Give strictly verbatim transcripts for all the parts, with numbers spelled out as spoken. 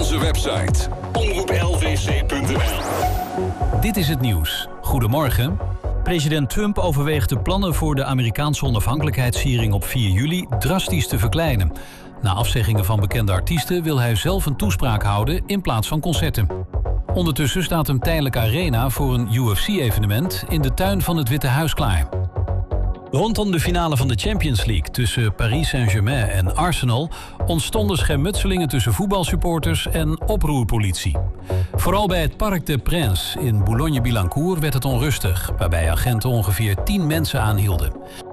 onze website omroep l v c punt n l. Dit is het nieuws. Goedemorgen. President Trump overweegt de plannen voor de Amerikaanse onafhankelijkheidsviering op vier juli drastisch te verkleinen. Na afzeggingen van bekende artiesten wil hij zelf een toespraak houden in plaats van concerten. Ondertussen staat een tijdelijke arena voor een U F C-evenement in de tuin van het Witte Huis klaar. Rondom de finale van de Champions League tussen Paris Saint-Germain en Arsenal ontstonden schermutselingen tussen voetbalsupporters en oproerpolitie. Vooral bij het Parc des Princes in Boulogne-Billancourt werd het onrustig, waarbij agenten ongeveer tien mensen aanhielden.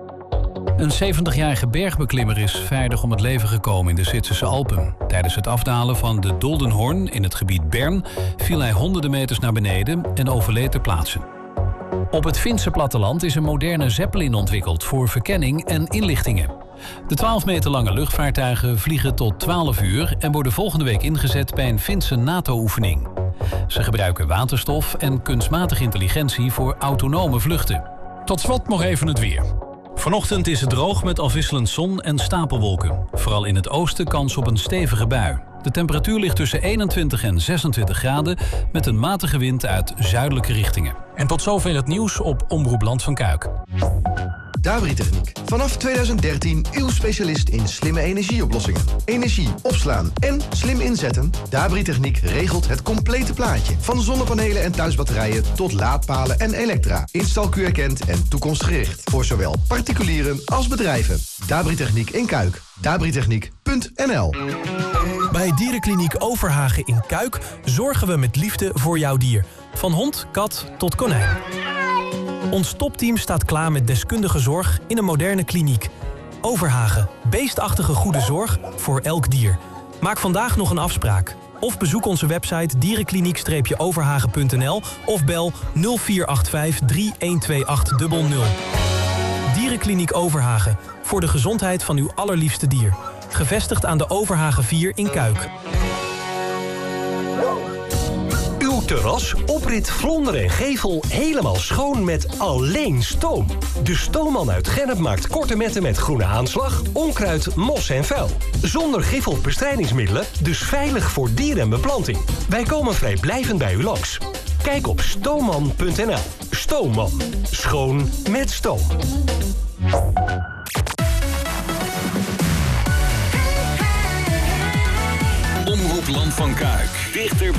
Een zeventigjarige bergbeklimmer is veilig om het leven gekomen in de Zwitserse Alpen. Tijdens het afdalen van de Doldenhorn in het gebied Bern viel hij honderden meters naar beneden en overleed ter plaatse. Op het Finse platteland is een moderne zeppelin ontwikkeld voor verkenning en inlichtingen. De twaalf meter lange luchtvaartuigen vliegen tot twaalf uur en worden volgende week ingezet bij een Finse NATO-oefening. Ze gebruiken waterstof en kunstmatige intelligentie voor autonome vluchten. Tot slot nog even het weer. Vanochtend is het droog met afwisselend zon en stapelwolken. Vooral in het oosten kans op een stevige bui. De temperatuur ligt tussen eenentwintig en zesentwintig graden met een matige wind uit zuidelijke richtingen. En tot zover het nieuws op Omroep Land van Kuik. Dabri Techniek. Vanaf tweeduizend dertien uw specialist in slimme energieoplossingen. Energie opslaan en slim inzetten? Dabri Techniek regelt het complete plaatje. Van zonnepanelen en thuisbatterijen tot laadpalen en elektra. Instalkuur erkend en toekomstgericht. Voor zowel particulieren als bedrijven. Dabri Techniek in Kuik. dabritechniek punt n l. Bij Dierenkliniek Overhagen in Kuik zorgen we met liefde voor jouw dier. Van hond, kat tot konijn. Ons topteam staat klaar met deskundige zorg in een moderne kliniek. Overhagen, beestachtige goede zorg voor elk dier. Maak vandaag nog een afspraak. Of bezoek onze website dierenkliniek overhagen punt n l of bel nul vier acht vijf drie een twee acht nul nul. Dierenkliniek Overhagen, voor de gezondheid van uw allerliefste dier. Gevestigd aan de Overhagen vier in Kuik. Uw terras, oprit, vlonder en gevel helemaal schoon met alleen stoom. De stoomman uit Gennep maakt korte metten met groene aanslag, onkruid, mos en vuil. Zonder gif of bestrijdingsmiddelen, dus veilig voor dier en beplanting. Wij komen vrijblijvend bij u langs. Kijk op stoomman punt n l. Stoomman. Schoon met stoom. Omroep Land van Kuik. Dichter